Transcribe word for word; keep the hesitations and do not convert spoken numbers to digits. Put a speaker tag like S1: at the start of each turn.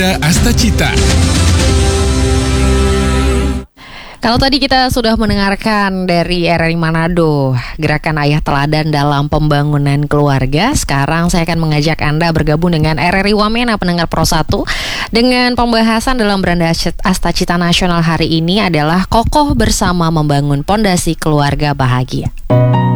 S1: Branda Astacita.
S2: Kalau tadi kita sudah mendengarkan dari R R I Manado, Gerakan Ayah Teladan dalam Pembangunan Keluarga. Sekarang saya akan mengajak Anda bergabung dengan R R I Wamena Pendengar Pro satu. Dengan pembahasan dalam Branda Astacita Nasional hari ini adalah kokoh bersama membangun pondasi keluarga bahagia.